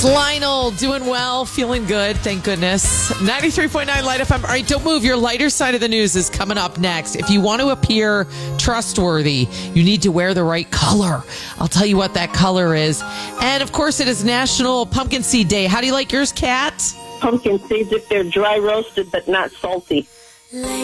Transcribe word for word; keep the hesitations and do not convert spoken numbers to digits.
It's Lionel, doing well, feeling good, thank goodness. ninety-three point nine Light F M. All right, don't move. Your lighter side of the news is coming up next. If you want to appear trustworthy, you need to wear the right color. I'll tell you what that color is. And, of course, it is National Pumpkin Seed Day. How do you like yours, Kat? Pumpkin seeds if they're dry roasted but not salty.